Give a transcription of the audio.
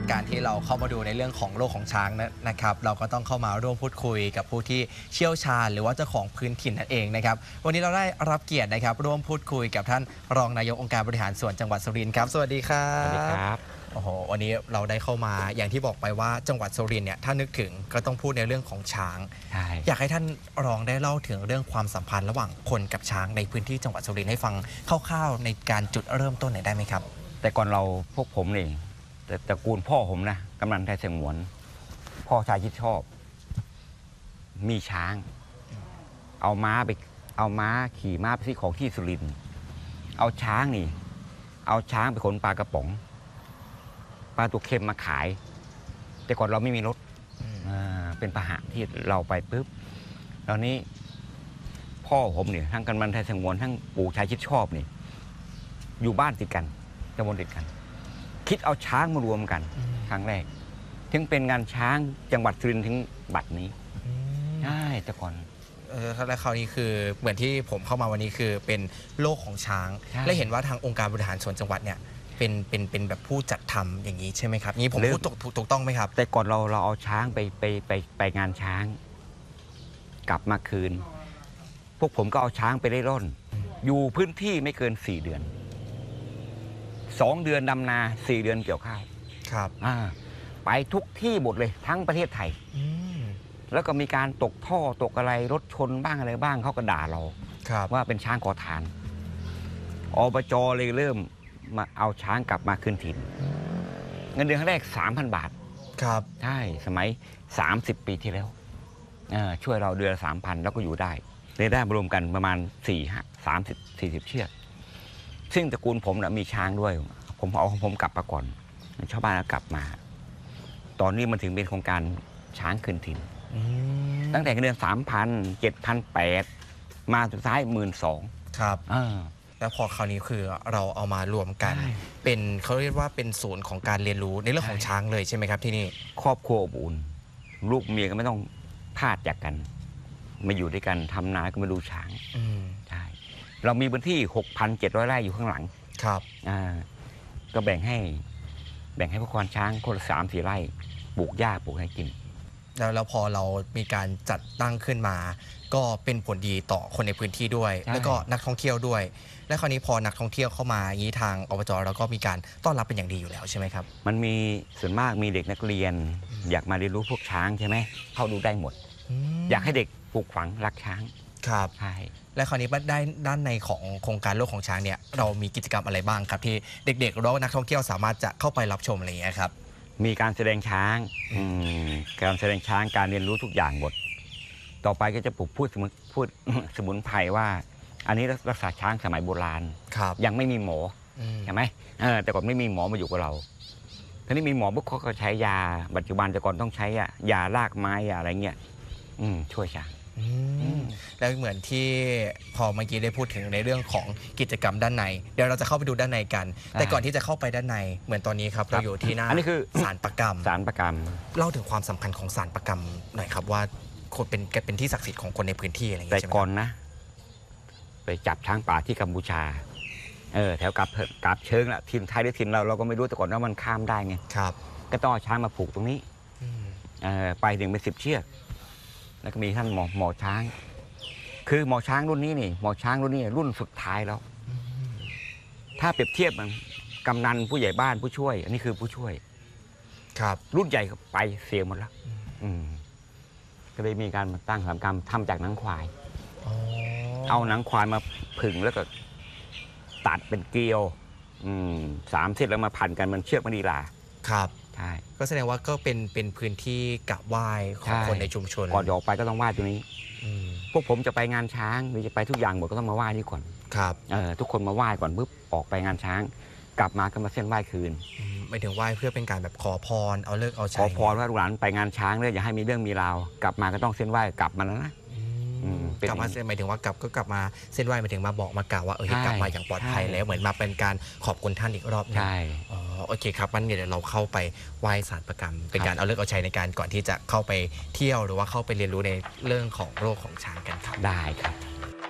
การที่เราเข้ามาดูในเรื่องของโลกของช้างนะครับเราก็ต้องเข้ามาร่วมพูดคุยกับผู้ที่เชี่ยวชาญหรือว่าเจ้าของพื้นถิ่นนั่นเองนะครับวันนี้เราได้รับเกียรตินะครับร่วมพูดคุยกับท่านรองนายกองค์การบริหารส่วนจังหวัดสุรินทร์ครับสวัสดีครับสวัสดีครับโอ้โหวันนี้เราได้เข้ามาอย่างที่บอกไปว่าจังหวัดสุรินทร์เนี่ยถ้านึกถึงก็ต้องพูดในเรื่องของช้างอยากให้ท่านรองได้เล่าถึงเรื่องความสัมพันธ์ระหว่างคนกับช้างในพื้นที่จังหวัดสุรินทร์ให้ฟังคร่าวๆในการจุดเริ่มต้นหน่อยได้ไหมครับแต่ก่อนเราพวกผมนี่แต่ตระกูลพ่อผมนะกำนันไทยสงวนพ่อชายชิดชอบมีช้างเอาม้าขี่ม้าไปซื้อของที่สุรินทร์เอาช้างไปขนปลากระป๋องปลาตัวเค็มมาขายแต่ก่อนเราไม่มีรถเป็นพาหะที่เราไปปุ๊บตอนนี้พ่อผมเนี่ยทั้งกำนันไทยสงวนทั้งปู่ชายชิดชอบนี่อยู่บ้านติดกันตำบลติดกันคิดเอาช้างมารวมกันครั้งแรกถึงเป็นงานช้างจังหวัดสุรินทร์ถึงบัดนี้ใช่แต่ก่อนและคราวนี้คือเหมือนที่ผมเข้ามาวันนี้คือเป็นโลกของช้างและเห็นว่าทางองค์การบริหารส่วนจังหวัดเนี่ยเป็นแบบผู้จัดทำอย่างนี้ใช่ไหมครับนี้ผมพูดถูกต้องไหมครับแต่ก่อนเราเอาช้างไปงานช้างกลับมาคืนพวกผมก็เอาช้างไปเร่ร่อนอยู่พื้นที่ไม่เกิน4 เดือน2 เดือนดำนา4 เดือนเกี่ยวข้าวครับไปทุกที่หมดเลยทั้งประเทศไทยแล้วก็มีการตกท่อตกอะไรรถชนบ้างอะไรบ้างเขาก็ด่าเราว่าเป็นช้างขอทานอบจเลยเริ่มมาเอาช้างกลับมาคืนถิ่นเงินเดือนครั้งแรก 3,000 บาทครับใช่สมัย30 ปีที่แล้วช่วยเราเดือนละ 3,000แล้วก็อยู่ได้รวมกันประมาณ30-40 เชือกซึ่งตระกูลผมมีช้างด้วยผมเอาของผมกลับมาก่อนชาวบ้านกลับมาตอนนี้มันถึงเป็นโครงการช้างคืนถิ่นตั้งแต่เดือน 3,000 7,800 มาสุดท้าย 12,000 ครับแล้วพอคราวนี้คือเราเอามารวมกันเป็นเขาเรียกว่าเป็นศูนย์ของการเรียนรู้ในเรื่องของช้างเลยใช่ไหมครับที่นี่ครอบครัวอบอุ่นลูกเมียก็ไม่ต้องพลาดจากกันมาอยู่ด้วยกันทำนาก็มาดูช้างใช่เรามีพื้นที่ 6,700 ไร่อยู่ข้างหลังครับก็แบ่งให้พวกควานช้างคนละ3-4 ไร่ปลูกหญ้าปลูกให้กินแล้วพอเรามีการจัดตั้งขึ้นมาก็เป็นผลดีต่อคนในพื้นที่ด้วยแล้วก็นักท่องเที่ยวด้วยและคราวนี้พอนักท่องเที่ยวเข้ามาอย่างนี้ทางอบจเราก็มีการต้อนรับเป็นอย่างดีอยู่แล้วใช่ไหมครับมันมีส่วนมากมีเด็กนักเรียนอยากมาเรียนรู้พวกช้างใช่ไหมเข้าดูได้หมดอยากให้เด็กปลูกฝังรักช้างครับใช่และคราวนี้ด้านในของโครงการโลกของช้างเนี่ยเรามีกิจกรรมอะไรบ้างครับที่เด็กๆแล้วนักท่องเที่ยวสามารถจะเข้าไปรับชมอะไรอย่างเงี้ยครับมีการแสดงช้างการเรียนรู้ทุกอย่างหมดต่อไปก็จะปลูกพูดสมุนไพรว่าอันนี้รักษาช้างสมัยโบราณยังไม่มีหมอใช่ไหมแต่ก่อนไม่มีหมอมาอยู่กับเราทีนี้มีหมอพวกเขาก็ใช้ยาปัจจุบันแต่ก่อนต้องใช้ยารากไม้อะไรเงี้ยช่วยช้างแล้วเหมือนที่พอเมื่อกี้ได้พูดถึงในเรื่องของกิจกรรมด้านในเดี๋ยวเราจะเข้าไปดูด้านในกันแต่ก่อนที่จะเข้าไปด้านในเหมือนตอนนี้ครับเราอยู่ที่หน้าอันนี้คือศาลประกรรมเล่าถึงความสำคัญของศาลประกรรมหน่อยครับว่าคนเป็นที่ศักดิ์สิทธิ์ของคนในพื้นที่อะไรอย่างเงี้ยแต่ก่อนนะไปจับช้างป่าที่กัมพูชาแถวกับเชิงละถิ่นไทยหรือถิ่นเราก็ไม่รู้แต่ก่อนว่ามันข้ามได้ไงครับก็ต้องเอาช้างมาผูกตรงนี้ไปถึงเป็น10 เชือกแล้วก็มีท่านหมอช้างคือหมอช้างรุ่นนี้รุ่นสุดท้ายแล้วถ้าเปรียบเทียบมันกำนันผู้ใหญ่บ้านผู้ช่วยอันนี้คือผู้ช่วยครับรุ่นใหญ่ไปเสียหมดแล้วก็เลยมีการมาตั้งสถาบันกรรมทำจากหนังควายเอาหนังควายมาผึ่งแล้วก็ตัดเป็นเกลียว3 เส้นแล้วมาพันกันมันเชือกมณีลาครับใช่ก็แสดงว่าก็เป็นพื้นที่กราบไหว้ของคนในชุมชนก่อนออกไปก็ต้องไหว้ตรงนี้พวกผมจะไปงานช้างหรือจะไปทุกอย่างหมดก็ต้องมาไหว้นี่ก่อนครับทุกคนมาไหว้ก่อนปุ๊บออกไปงานช้างกลับมาก็มาเส้นไหว้คืนไม่ถึงไหว้เพื่อเป็นการแบบขอพรเอาเลิกเอาชัยขอพรว่าลูกหลานไปงานช้างเลยอย่าให้มีเรื่องมีราวกลับมาก็ต้องเส้นไหว้กลับมาแล้วนะกลับมาหมายถึงว่ากลับมาเส้นไหว้หมายถึงมาบอกมากล่าวว่ากลับมาอย่างปลอดภัยแล้วเหมือนมาเป็นการขอบคุณท่านอีกรอบนึงใช่โอเคครับงั้นเดี๋ยวเราเข้าไปไหว้ศาลประกรรมเป็นการเอาเลิกเอาชัยในการก่อนที่จะเข้าไปเที่ยวหรือว่าเข้าไปเรียนรู้ในเรื่องของโลกของช้างกันครับได้ครับ